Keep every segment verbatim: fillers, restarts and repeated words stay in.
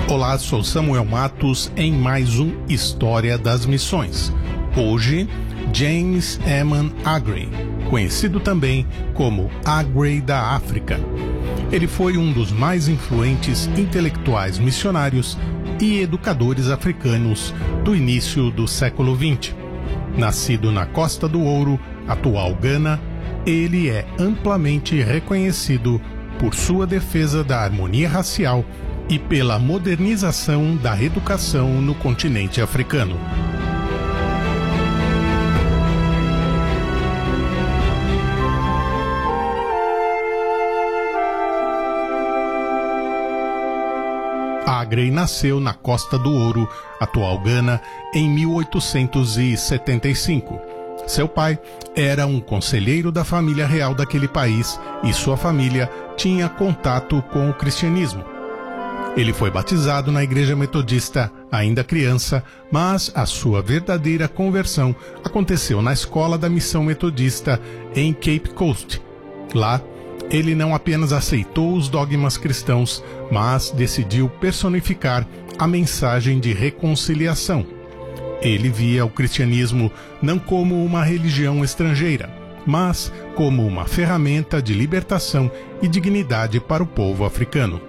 Olá, sou Samuel Matos em mais um História das Missões. Hoje, James Eman Aggrey, conhecido também como Aggrey da África. Ele foi um dos mais influentes intelectuais missionários e educadores africanos do início do século vinte. Nascido na Costa do Ouro, atual Gana, ele é amplamente reconhecido por sua defesa da harmonia racial e pela modernização da educação no continente africano. Aggrey nasceu na Costa do Ouro, atual Gana, em mil oitocentos e setenta e cinco. Seu pai era um conselheiro da família real daquele país e sua família tinha contato com o cristianismo. Ele foi batizado na igreja metodista ainda criança, mas a sua verdadeira conversão aconteceu na escola da missão metodista em Cape Coast. Lá, ele não apenas aceitou os dogmas cristãos, mas decidiu personificar a mensagem de reconciliação. Ele via o cristianismo não como uma religião estrangeira, mas como uma ferramenta de libertação e dignidade para o povo africano.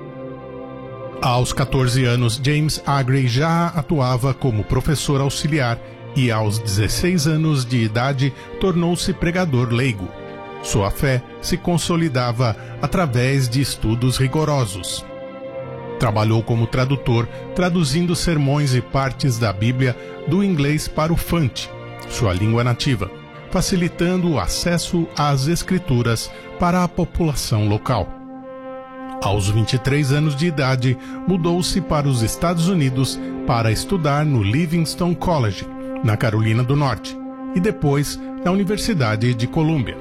Aos quatorze anos, James Aggrey já atuava como professor auxiliar e aos dezesseis anos de idade tornou-se pregador leigo. Sua fé se consolidava através de estudos rigorosos. Trabalhou como tradutor, traduzindo sermões e partes da Bíblia do inglês para o Fante, sua língua nativa, facilitando o acesso às escrituras para a população local. Aos vinte e três anos de idade, mudou-se para os Estados Unidos para estudar no Livingston College, na Carolina do Norte, e depois na Universidade de Colômbia.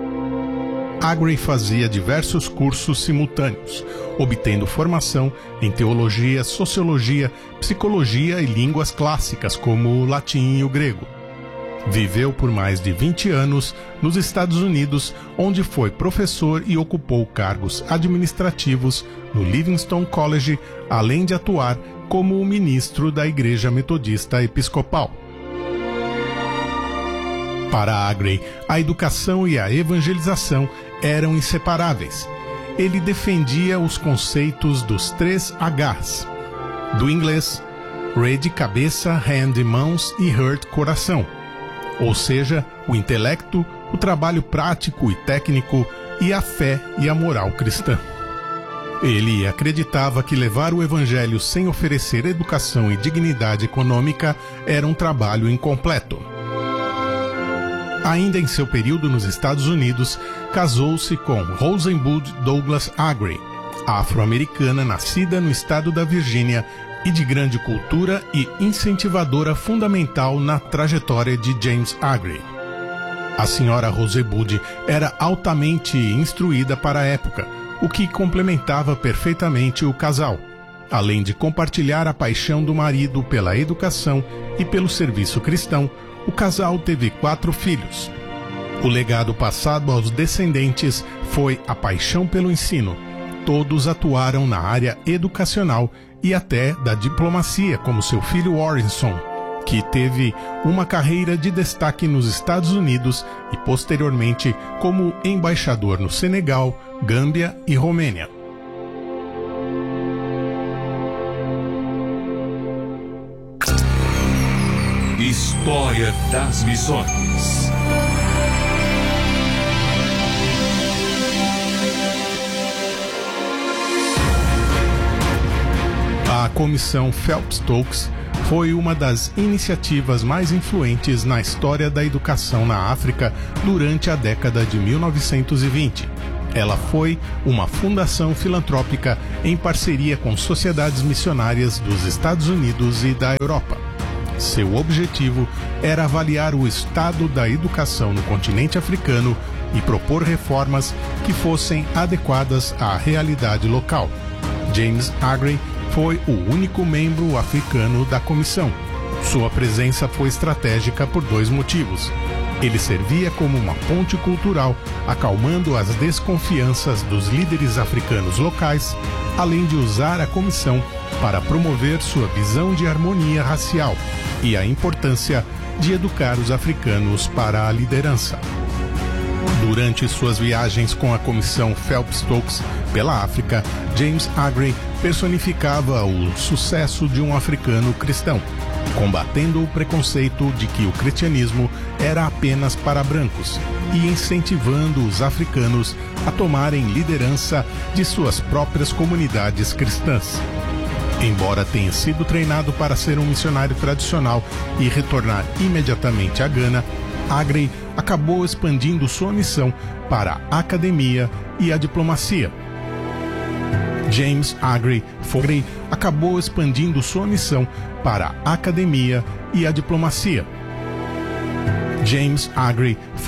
Aggrey fazia diversos cursos simultâneos, obtendo formação em teologia, sociologia, psicologia e línguas clássicas como o latim e o grego. Viveu por mais de vinte anos nos Estados Unidos, onde foi professor e ocupou cargos administrativos no Livingston College, além de atuar como ministro da Igreja Metodista Episcopal. Para Aggrey, a educação e a evangelização eram inseparáveis. Ele defendia os conceitos dos três H's, do inglês, Read cabeça, Hand mãos e Heart coração, ou seja, o intelecto, o trabalho prático e técnico e a fé e a moral cristã. Ele acreditava que levar o evangelho sem oferecer educação e dignidade econômica era um trabalho incompleto. Ainda em seu período nos Estados Unidos, casou-se com Rosenbud Douglas Aggrey, afro-americana nascida no estado da Virgínia e de grande cultura e incentivadora fundamental na trajetória de James Aggrey. A senhora Rosenbud era altamente instruída para a época, o que complementava perfeitamente o casal, além de compartilhar a paixão do marido pela educação e pelo serviço cristão. O casal teve quatro filhos. O legado passado aos descendentes foi a paixão pelo ensino. Todos atuaram na área educacional e até da diplomacia, como seu filho Warrenson, que teve uma carreira de destaque nos Estados Unidos e posteriormente como embaixador no Senegal, Gâmbia e Romênia. História das Missões. A Comissão Phelps-Stokes foi uma das iniciativas mais influentes na história da educação na África durante a década de mil novecentos e vinte. Ela foi uma fundação filantrópica em parceria com sociedades missionárias dos Estados Unidos e da Europa. Seu objetivo era avaliar o estado da educação no continente africano e propor reformas que fossem adequadas à realidade local. James Aggrey foi o único membro africano da comissão. Sua presença foi estratégica por dois motivos. Ele servia como uma ponte cultural, acalmando as desconfianças dos líderes africanos locais, além de usar a comissão para promover sua visão de harmonia racial e a importância de educar os africanos para a liderança. Durante suas viagens com a comissão Phelps-Stokes pela África, James Aggrey personificava o sucesso de um africano cristão, combatendo o preconceito de que o cristianismo era apenas para brancos e incentivando os africanos a tomarem liderança de suas próprias comunidades cristãs. Embora tenha sido treinado para ser um missionário tradicional e retornar imediatamente a Gana, Aggrey acabou expandindo sua missão para a academia e a diplomacia. James Aggrey Aggrey acabou expandindo sua missão para a academia e a diplomacia. James Aggrey